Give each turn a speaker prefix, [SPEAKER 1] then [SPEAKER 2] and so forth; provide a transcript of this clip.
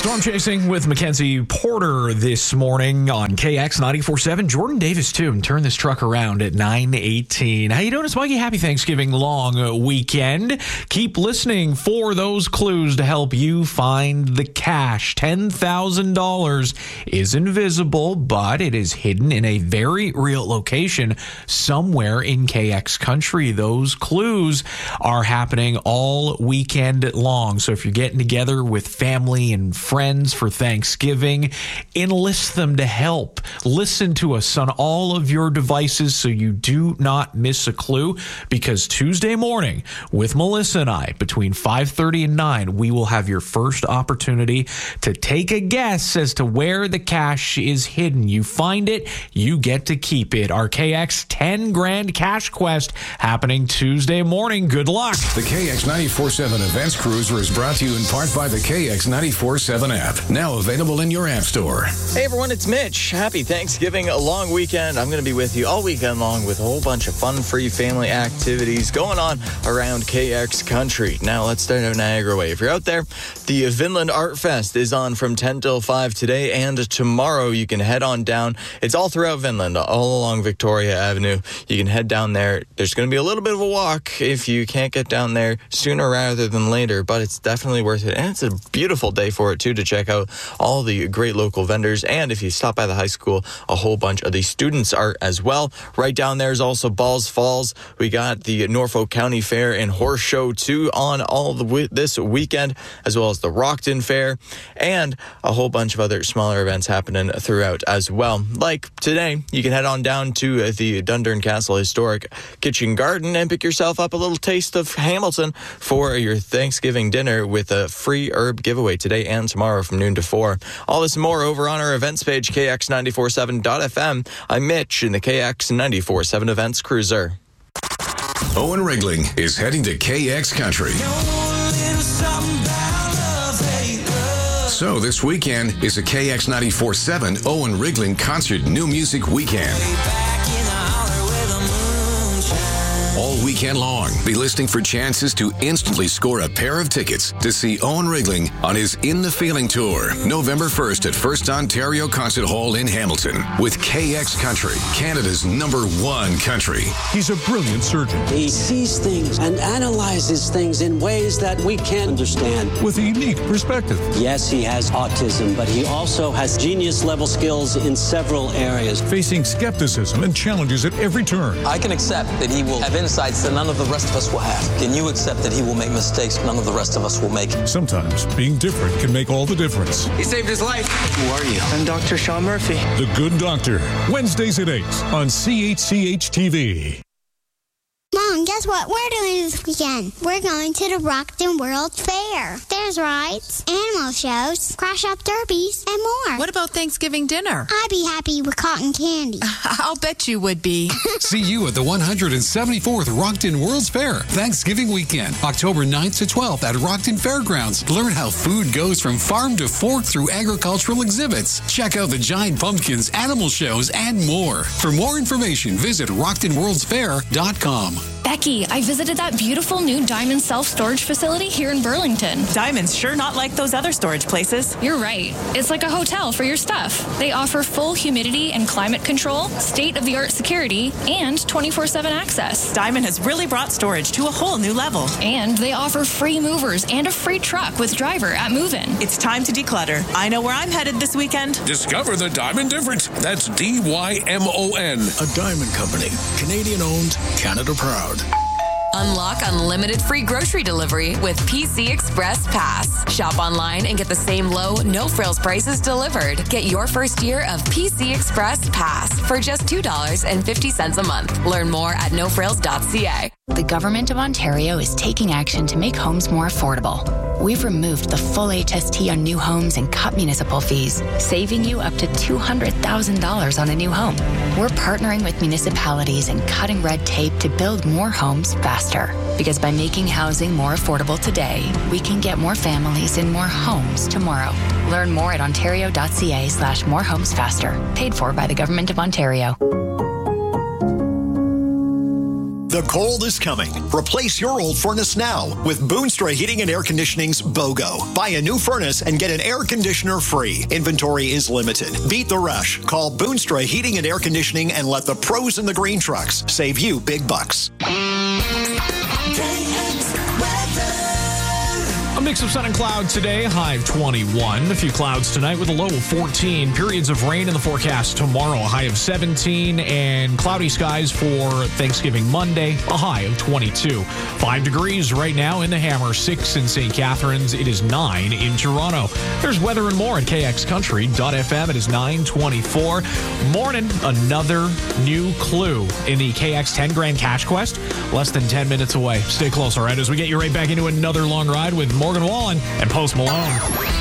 [SPEAKER 1] Storm chasing with Mackenzie Porter this morning on KX 94.7. Jordan Davis, too, and turn this truck around at 9:18. How you doing? It's Mikey. Happy Thanksgiving long weekend. Keep listening for those clues to help you find the cash. $10,000 is invisible, but it is hidden in a very real location somewhere in KX country. Those clues are happening all weekend long. So if you're getting together with family and friends for Thanksgiving, enlist them to help. Listen to us on all of your devices so you do not miss a clue, because Tuesday morning with Melissa and I, between 5:30 and 9, we will have your first opportunity to take a guess as to where the cash is hidden. You find it, you get to keep it. Our KX 10 grand cash quest happening Tuesday morning. Good luck.
[SPEAKER 2] The KX 94.7 Events Cruiser is brought to you in part by the KX 94.7 app, now available in your app store.
[SPEAKER 3] Hey everyone, it's Mitch. Happy Thanksgiving, a long weekend. I'm going to be with you all weekend long with a whole bunch of fun-free family activities going on around KX country. Now let's start out Niagara Way. If you're out there, the Vinland Art Fest is on from 10 till 5 today and tomorrow. You can head on down. It's all throughout Vinland, all along Victoria Avenue. You can head down there. There's going to be a little bit of a walk if you can't get down there sooner rather than later, but it's definitely worth it. And it's a beautiful day for it too, to check out all the great local vendors. And if you stop by the high school, a whole bunch of the students art as well. Right down there is also Balls Falls. We got the Norfolk County Fair and Horse Show too on all this weekend, as well as the Rockton Fair and a whole bunch of other smaller events happening throughout as well. Like today, you can head on down to the Dundurn Castle Historic Kitchen Garden and pick yourself up a little taste of Hamilton for your Thanksgiving dinner with a free herb giveaway today and tomorrow from noon to 4. All this and more over on our events page, kx947.fm. I'm Mitch in the KX 94.7 Events Cruiser.
[SPEAKER 2] Owen Rigling is heading to KX Country. So this weekend is a KX 94.7 Owen Rigling Concert New Music Weekend. All weekend long, be listening for chances to instantly score a pair of tickets to see Owen Rigling on his In the Feeling Tour, November 1st at First Ontario Concert Hall in Hamilton, with KX Country, Canada's #1 country.
[SPEAKER 4] He's a brilliant surgeon.
[SPEAKER 5] He sees things and analyzes things in ways that we can't understand.
[SPEAKER 4] With a unique perspective.
[SPEAKER 5] Yes, he has autism, but he also has genius-level skills in several areas.
[SPEAKER 4] Facing skepticism and challenges at every turn.
[SPEAKER 6] I can accept that he will have insights that none of the rest of us will have. Can you accept that he will make mistakes none of the rest of us will make?
[SPEAKER 4] Sometimes being different can make all the difference.
[SPEAKER 6] He saved his life. Who are you?
[SPEAKER 7] I'm Dr. Sean Murphy.
[SPEAKER 4] The Good Doctor, Wednesdays at 8 on CHCH TV.
[SPEAKER 8] Mom, guess what we're doing this weekend? We're going to the Rockton World Fair. There's rides, animal shows, crash-up derbies, and more.
[SPEAKER 9] What about Thanksgiving dinner?
[SPEAKER 8] I'd be happy with cotton candy.
[SPEAKER 9] I'll bet you would be.
[SPEAKER 10] See you at the 174th Rockton World's Fair, Thanksgiving weekend, October 9th to 12th at Rockton Fairgrounds. Learn how food goes from farm to fork through agricultural exhibits. Check out the giant pumpkins, animal shows, and more. For more information, visit RocktonWorldsFair.com.
[SPEAKER 11] Becky, I visited that beautiful new Diamond self-storage facility here in Burlington.
[SPEAKER 12] Diamond's sure not like those other storage places.
[SPEAKER 11] You're right. It's like a hotel for your stuff. They offer full humidity and climate control, state-of-the-art security, and 24/7 access.
[SPEAKER 12] Diamond has really brought storage to a whole new level.
[SPEAKER 11] And they offer free movers and a free truck with driver at move-in.
[SPEAKER 12] It's time to declutter. I know where I'm headed this weekend.
[SPEAKER 13] Discover the Diamond difference. That's DYMON.
[SPEAKER 2] A Diamond Company. Canadian-owned, Canada proud.
[SPEAKER 14] Unlock unlimited free grocery delivery with PC Express Pass. Shop online and get the same low, no-frills prices delivered. Get your first year of PC Express Pass for just $2.50 a month. Learn more at nofrills.ca.
[SPEAKER 15] The Government of Ontario is taking action to make homes more affordable. We've removed the full HST on new homes and cut municipal fees, saving you up to $200,000 on a new home. We're partnering with municipalities and cutting red tape to build more homes faster. Because by making housing more affordable today, we can get more families in more homes tomorrow. Learn more at ontario.ca/morehomesfaster. Paid for by the Government of Ontario.
[SPEAKER 7] The cold is coming. Replace your old furnace now with Boonstra Heating and Air Conditioning's BOGO. Buy a new furnace and get an air conditioner free. Inventory is limited. Beat the rush. Call Boonstra Heating and Air Conditioning and let the pros in the green trucks save you big bucks.
[SPEAKER 1] A mix of sun and cloud today, high of 21. A few clouds tonight with a low of 14. Periods of rain in the forecast tomorrow, a high of 17. And cloudy skies for Thanksgiving Monday, a high of 22. 5 degrees right now in the Hammer, 6 in St. Catharines. It is 9 in Toronto. There's weather and more at kxcountry.fm. It is 9:24. Morning, another new clue in the KX 10 Grand Cash Quest. Less than 10 minutes away. Stay close, all right, as we get you right back into another long ride with Morgan Wallen and Post Malone.